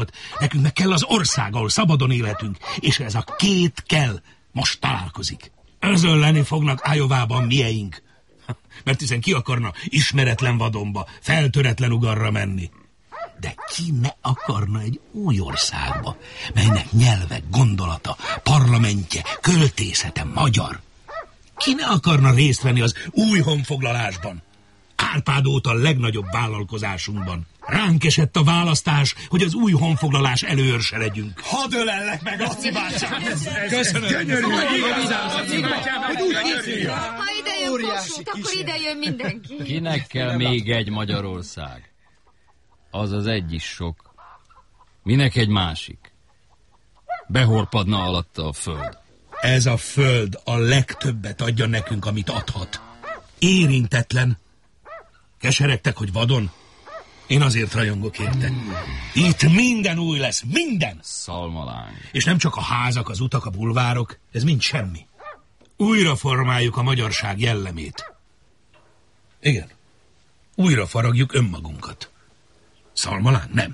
Nekünk meg kell az ország, ahol szabadon élhetünk, és ez a két kell, most találkozik. Özönleni fognak Iowában mieink. Mert hiszen ki akarna ismeretlen vadonba, feltöretlen ugarra menni. De ki ne akarna egy új országba, melynek nyelve, gondolata, parlamentje, költészete magyar? Ki ne akarna részt venni az új honfoglalásban? Árpád óta a legnagyobb vállalkozásunkban. Ránk esett a választás, hogy az új honfoglalás előőrse legyünk. Hadd ölellek meg, Laci bátyám! Köszönöm! Ha ide jön Kossuth, akkor ide jön mindenki. Kinek kell még egy Magyarország? Az az egy is sok. Minek egy másik? Behorpadna alatta a föld. Ez a föld a legtöbbet adja nekünk, amit adhat. Érintetlen. Keseregtek, hogy vadon? Én azért rajongok érte. Itt minden új lesz, minden! Szalmaláng. És nem csak a házak, az utak, a bulvárok, ez mind semmi. Újra formáljuk a magyarság jellemét. Igen. Újra faragjuk önmagunkat. Szalmalán? Nem.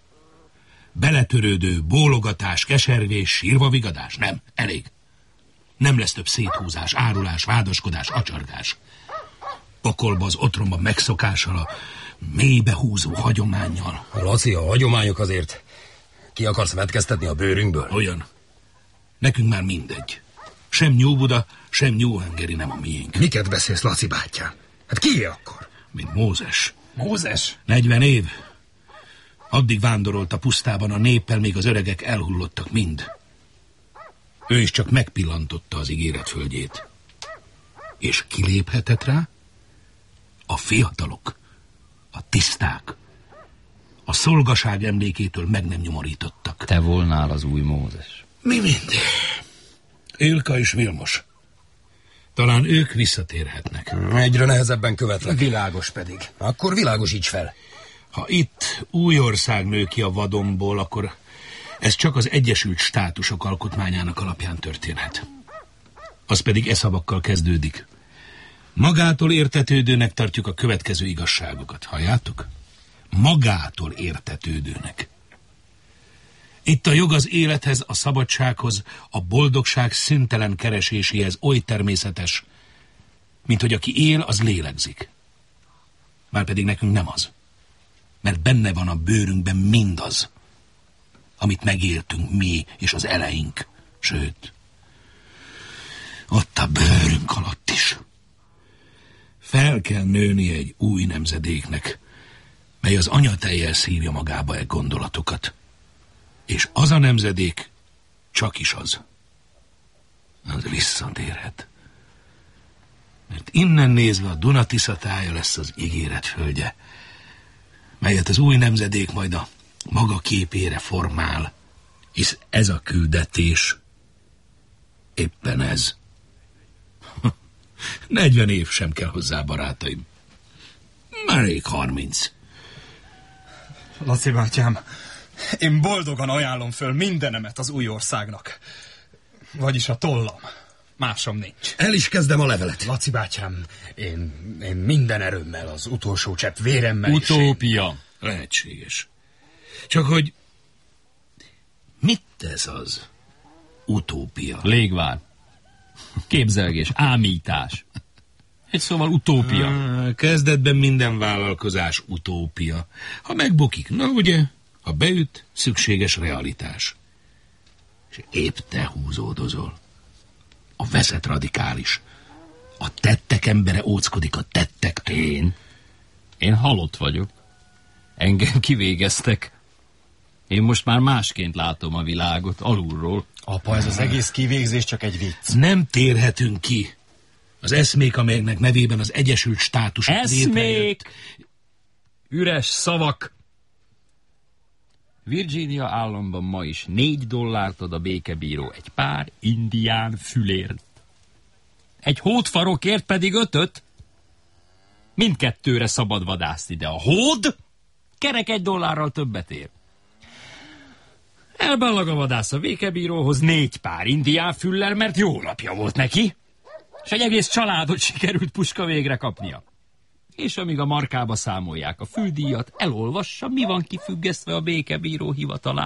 Beletörődő, bólogatás, keservés, sírva-vigadás? Nem. Elég. Nem lesz több széthúzás, árulás, vádaskodás, acsargás. Pokolba az otromba megszokással, a mélybe húzó hagyománnyal. Laci, a hagyományok azért ki akarsz vetkeztetni a bőrünkből? Olyan. Nekünk már mindegy. Sem Nyúbuda, sem Nyúhengeri nem a miénk. Miket beszélsz, Laci bátyám? Hát kié akkor? Mint Mózes. Mózes? 40 év. Addig vándorolt a pusztában a néppel, még az öregek elhullottak mind. Ő is csak megpillantotta az ígéret földjét. És kiléphetett rá? A fiatalok, a tiszták, a szolgaság emlékétől meg nem nyomorítottak. Te volnál az új Mózes. Mi mindig? Ilka és Vilmos. Talán ők visszatérhetnek. Egyre nehezebben követlek. Világos pedig. Akkor világosíts fel. Ha itt új ország nő ki a vadonból, akkor ez csak az Egyesült Státusok alkotmányának alapján történhet. Az pedig e szavakkal kezdődik. Magától értetődőnek tartjuk a következő igazságokat. Halljátok? Magától értetődőnek. Itt a jog az élethez, a szabadsághoz, a boldogság szüntelen kereséséhez oly természetes, mint hogy aki él, az lélegzik. Márpedig nekünk nem az. Mert benne van a bőrünkben mindaz, amit megéltünk mi és az eleink. Sőt, ott a bőrünk alatt is. Fel kell nőni egy új nemzedéknek, mely az anyatejjel szívja magába gondolatokat. És az a nemzedék csak is az visszatérhet. Mert innen nézve a Duna-Tisza tája lesz az ígéret földje, melyet az új nemzedék majd a maga képére formál, hisz ez a küldetés, éppen ez. 40 év sem kell hozzá, barátaim. Már rég 30. Laci bátyám, én boldogan ajánlom föl mindenemet az új országnak. Vagyis a tollam. Másom nincs. El is kezdem a levelet. Laci bátyám, én minden erőmmel, az utolsó csepp véremmel Utópia. Lehetséges. Csak hogy mit tesz az utópia? Légvár. Képzelgés, ámítás. Egy szóval utópia. Kezdetben minden vállalkozás utópia. Ha megbukik, na ugye, ha beüt, szükséges realitás. És épp te húzódozol. A veszett radikális. A tettek embere óckodik a tettektől. Én halott vagyok. Engem kivégeztek. Én most már másként látom a világot, alulról. Apa, ez az egész kivégzés csak egy vicc. Nem térhetünk ki. Az eszmék, amelyeknek nevében az Egyesült Státusok Eszmék! Üres szavak! Virginia államban ma is $4 ad a békebíró egy pár indián fülért. Egy hódfarokért pedig 5. Mindkettőre szabad vadászni, de a hód kerek $1 többet ér. Elballag a vadász a békebíróhoz 4 pár indián füllel, mert jó lapja volt neki, és egy egész családot sikerült puska végre kapnia. és amíg a markába számolják a fődíjat, elolvassa, mi van kifüggesztve a békebíró hivatalán.